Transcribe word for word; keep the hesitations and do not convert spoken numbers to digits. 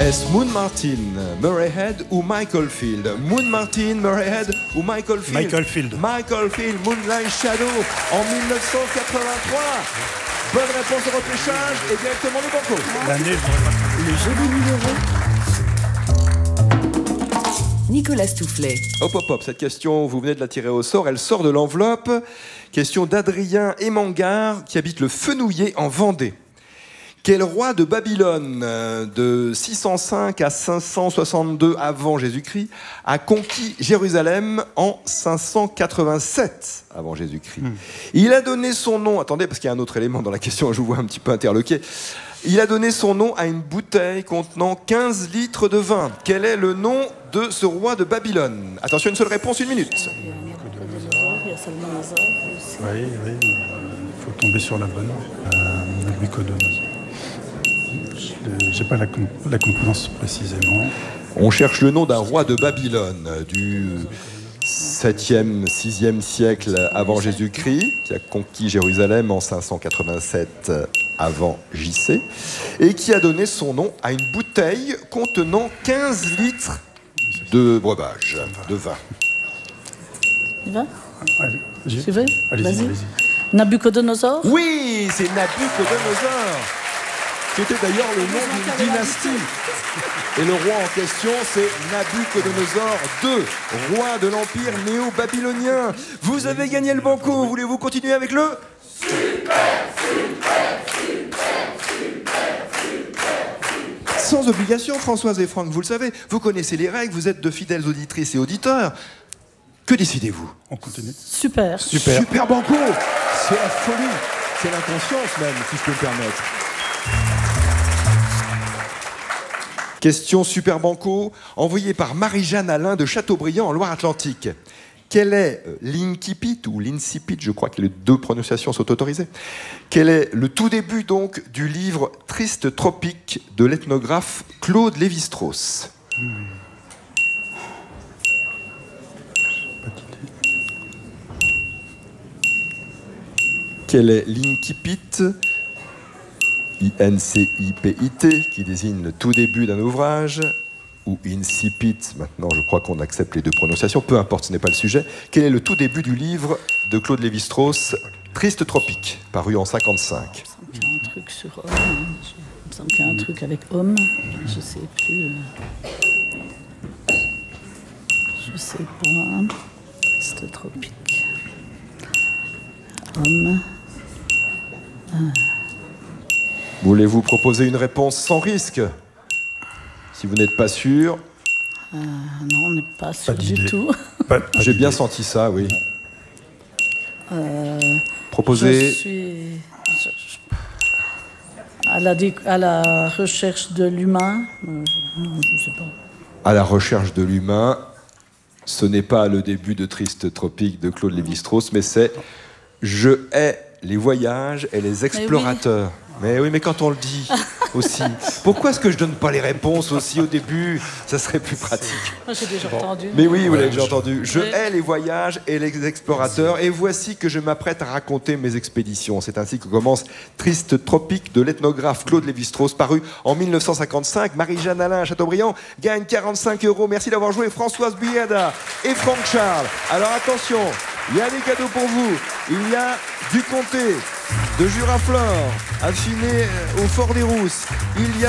Est-ce Moon Martin, Murray Head ou Michael Field? Moon Martin, Murray Head ou Michael Field? Michael Field. Michael Field, Moonlight Shadow en mille neuf cent quatre-vingt-trois. Bonne réponse au repêchage et directement le banco. L'année, je Le jeu des numéros. Nicolas Stoufflet. Hop, hop, hop, cette question, vous venez de la tirer au sort, elle sort de l'enveloppe. Question d'Adrien Emangard, qui habite le Fenouillet en Vendée. Quel roi de Babylone, de six cent cinq à cinq cent soixante-deux avant Jésus-Christ, a conquis Jérusalem en cinq cent quatre-vingt-sept avant Jésus-Christ? Hmm. Il a donné son nom, attendez, parce qu'il y a un autre élément dans la question, je vous vois un petit peu interloqué. Il a donné son nom à une bouteille contenant quinze litres de vin. Quel est le nom de ce roi de Babylone? Attention, une seule réponse, une minute. Il y a Salmanazar aussi. Oui, oui, il faut tomber sur la bonne. Euh, Nabucodonosor. J'ai pas la, comp la composance précisément. On cherche le nom d'un roi de Babylone du septième, sixième siècle avant Jésus-Christ, qui a conquis Jérusalem en cinq cent quatre-vingt-sept avant J C, et qui a donné son nom à une bouteille contenant quinze litres de breuvage, de vin. Il va? Allez, Tu veux? Allez-y, Vas-y. allez-y. Nabucodonosor? Oui, c'est Nabucodonosor. C'était d'ailleurs le nom d'une dynastie. Et le roi en question, c'est Nabucodonosor deux, roi de l'empire néo-babylonien. Vous avez gagné le banco. Voulez-vous continuer avec le super, super, super, super, super. Sans obligation, Françoise et Franck, vous le savez. Vous connaissez les règles, vous êtes de fidèles auditrices et auditeurs. Que décidez-vous? On continue. Super. Super. Super banco. C'est la folie. C'est l'inconscience même, si je peux me permettre. Question super banco, envoyée par Marie-Jeanne Alain de Châteaubriand en Loire-Atlantique. Quel est l'incipit, ou l'incipit, je crois que les deux prononciations sont autorisées. Quel est le tout début donc du livre Triste Tropique de l'ethnographe Claude Lévi-Strauss? hmm. Quel est l'incipit, I N C I P I T, qui désigne le tout début d'un ouvrage, ou incipit, maintenant je crois qu'on accepte les deux prononciations, peu importe, ce n'est pas le sujet. Quel est le tout début du livre de Claude Lévi-Strauss, Triste Tropique, paru en cinquante-cinq? Il me semble qu'il y a un truc sur homme. Il me semble qu'il y a un truc avec homme. Je sais plus. Je sais pas. Triste Tropique. Homme. Ah. Voulez-vous proposer une réponse sans risque? Si vous n'êtes pas sûr. Euh, non, on n'est pas sûr pas du tout. J'ai bien senti ça, oui. Euh, Proposez. Je suis je, je, à, la, à la recherche de l'humain. Euh, non, je ne sais pas. À la recherche de l'humain. Ce n'est pas le début de Triste Tropique de Claude Lévi-Strauss, mais c'est Je hais les voyages et les explorateurs. Mais oui, mais, oui, mais quand on le dit aussi, pourquoi est-ce que je donne pas les réponses aussi au début? Ça serait plus pratique. Moi, j'ai déjà bon. entendu. Mais oui, vous l'avez déjà entendu. Je oui. hais les voyages et les explorateurs, et voici que je m'apprête à raconter mes expéditions. C'est ainsi que commence Triste Tropique de l'ethnographe Claude Lévi-Strauss, paru en mille neuf cent cinquante-cinq. Marie-Jeanne Alain à Châteaubriand gagne quarante-cinq euros. Merci d'avoir joué, Françoise Buyada et Franck Charles. Alors attention, il y a des cadeaux pour vous. Il y a du comté de Juraflore, affiné au Fort des Rousses. Il y a